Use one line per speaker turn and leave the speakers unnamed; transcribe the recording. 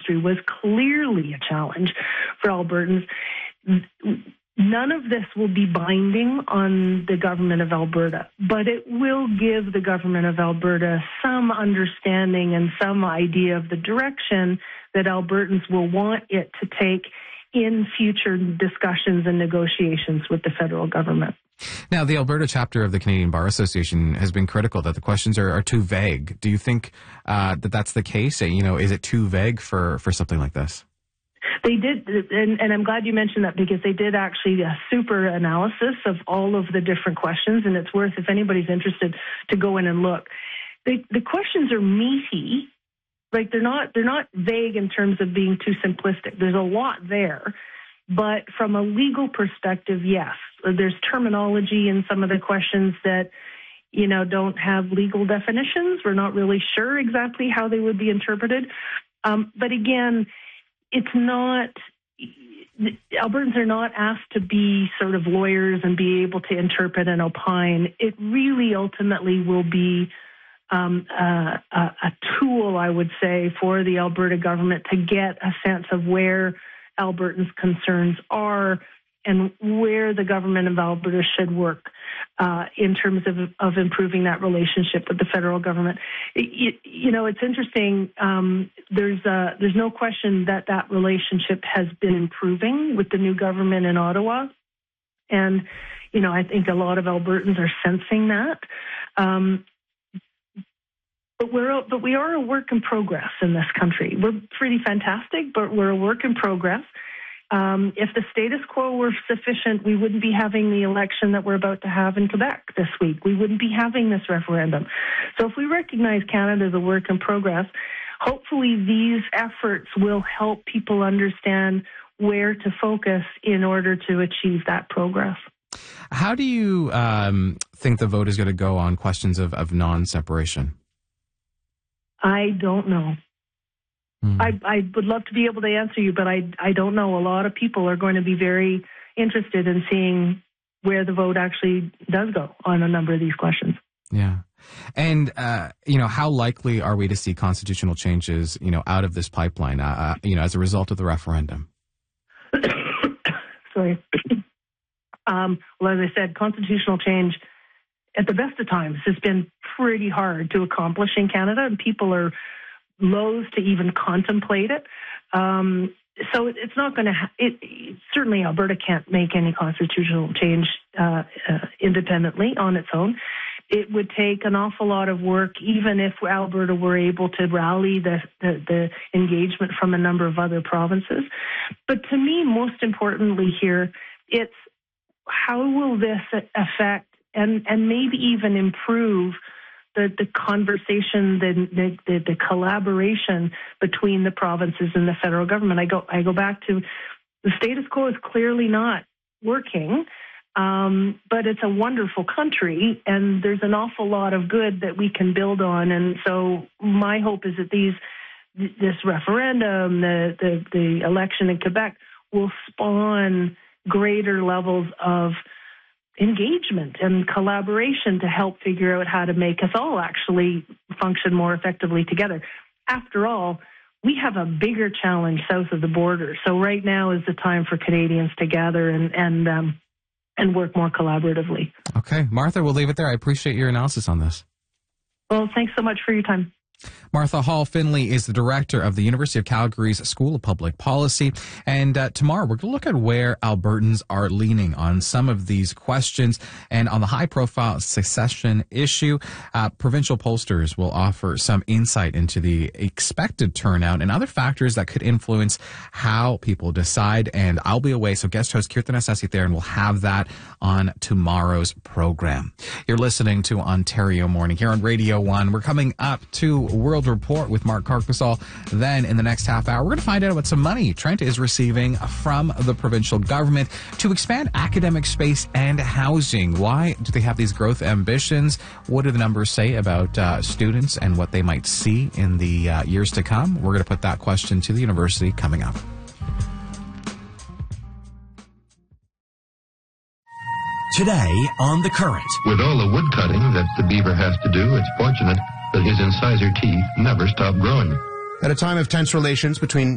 industry was clearly a challenge for Albertans. None of this will be binding on the government of Alberta, but it will give the government of Alberta some understanding and some idea of the direction that Albertans will want it to take in future discussions and negotiations with the federal government.
Now, the Alberta chapter of the Canadian Bar Association has been critical that the questions are too vague. Do you think that that's the case? Is it too vague for something like this?
They did, and I'm glad you mentioned that, because they did actually a super analysis of all of the different questions, and it's worth, if anybody's interested, to go in and look. The questions are meaty, like they're not vague in terms of being too simplistic. There's a lot there, but from a legal perspective, yes, there's terminology in some of the questions that don't have legal definitions. We're not really sure exactly how they would be interpreted, but again, it's not, Albertans are not asked to be sort of lawyers and be able to interpret and opine. It really ultimately will be a tool, I would say, for the Alberta government to get a sense of where Albertans' concerns are and where the government of Alberta should work in terms of improving that relationship with the federal government. It's interesting. There's no question that relationship has been improving with the new government in Ottawa, and I think a lot of Albertans are sensing that. But we are a work in progress in this country. We're pretty fantastic, but we're a work in progress. If the status quo were sufficient, we wouldn't be having the election that we're about to have in Quebec this week. We wouldn't be having this referendum. So if we recognize Canada as a work in progress, hopefully these efforts will help people understand where to focus in order to achieve that progress.
How do you think the vote is going to go on questions of non-separation?
I don't know. I would love to be able to answer you, but I don't know. A lot of people are going to be very interested in seeing where the vote actually does go on a number of these questions.
Yeah. And, how likely are we to see constitutional changes, out of this pipeline, as a result of the referendum?
Sorry. Well, as I said, constitutional change at the best of times has been pretty hard to accomplish in Canada, and people are loath to even contemplate it. So it's not going to, certainly Alberta can't make any constitutional change independently on its own. It would take an awful lot of work, even if Alberta were able to rally the engagement from a number of other provinces. But to me, most importantly here, it's how will this affect and maybe even improve the conversation, the collaboration between the provinces and the federal government. I go back to the status quo is clearly not working, but it's a wonderful country, and there's an awful lot of good that we can build on. And so my hope is that this referendum, the election in Quebec, will spawn greater levels of engagement and collaboration to help figure out how to make us all actually function more effectively together. After all, we have a bigger challenge south of the border. So right now is the time for Canadians to gather and work more collaboratively.
Okay. Martha, we'll leave it there. I appreciate your analysis on this.
Well, thanks so much for your time.
Martha Hall-Finley is the director of the University of Calgary's School of Public Policy. And tomorrow we're going to look at where Albertans are leaning on some of these questions. And on the high-profile secession issue, provincial pollsters will offer some insight into the expected turnout and other factors that could influence how people decide. And I'll be away, so guest host Kirtan Sasitheran will have that on tomorrow's program. You're listening to Ontario Morning here on Radio 1. We're coming up to World Report with Mark Carcasol. Then in the next half hour, we're going to find out what some money Trent is receiving from the provincial government to expand academic space and housing. Why do they have these growth ambitions? What do the numbers say about students and what they might see in the years to come? We're going to put that question to the university coming up.
Today on The Current.
With all the wood cutting that the beaver has to do, it's fortunate that his incisor teeth never stop growing.
At a time of tense relations between